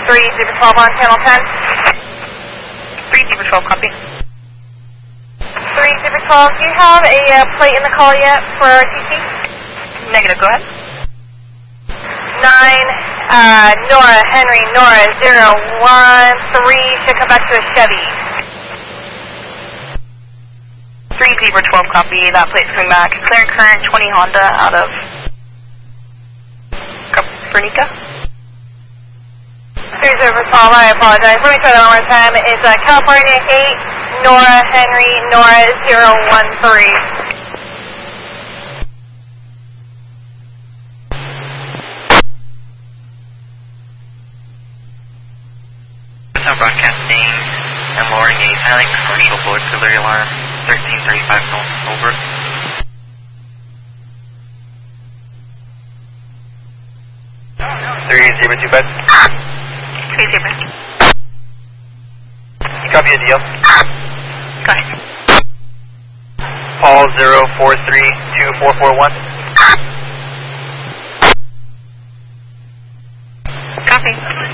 3 Zebra 12 on channel 10. 3 Zebra 12, copy. 3 Zebra 12, do you have a plate in the call yet for TC? Negative, go ahead. 9, Nora, Henry, Nora, 013, should come back to a Chevy. 3 Zebra 12, copy. That plate's coming back. Clear current 20 Honda out of Copernica. 3 Zebra 12, I apologize. Let me try that one more time. It's California 8, Nora, Henry, Nora, 013. I'm broadcasting and lowering a silent commercial board auxiliary alarm 1335 over. Three Zebra 25. 3 Zebra. You copy a deal? Go ahead. Paul 0432441. Copy.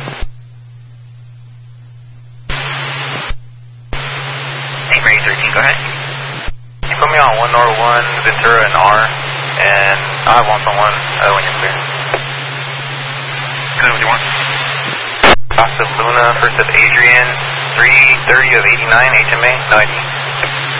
Ready 13, go ahead. You put me on 101, Ventura and R, and I have 1.1 when you're clear. Go ahead, what do you want? Costa Luna, first of Adrian, 330 of 89, HMA, no ID.